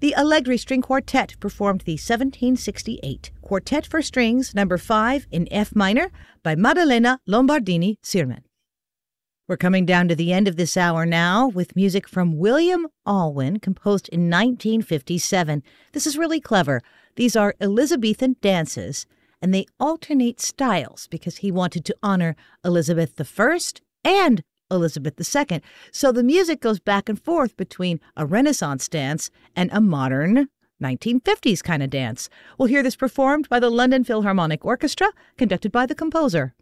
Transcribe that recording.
The Allegri String Quartet performed the 1768 Quartet for Strings No. 5 in F minor by Maddalena Lombardini-Sirman. We're coming down to the end of this hour now with music from William Alwyn, composed in 1957. This is really clever. These are Elizabethan dances, and they alternate styles because he wanted to honor Elizabeth I and Elizabeth II. So the music goes back and forth between a Renaissance dance and a modern 1950s kind of dance. We'll hear this performed by the London Philharmonic Orchestra, conducted by the composer.